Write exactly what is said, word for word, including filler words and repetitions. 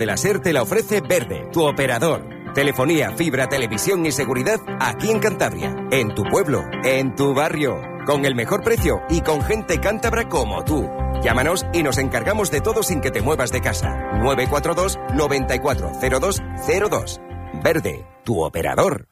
de la SER te la ofrece Verde, tu operador. Telefonía, fibra, televisión y seguridad aquí en Cantabria, en tu pueblo, en tu barrio, con el mejor precio y con gente cántabra como tú. Llámanos y nos encargamos de todo sin que te muevas de casa. nueve cuatro dos, noventa y cuatro, cero dos cero dos. Verde, tu operador.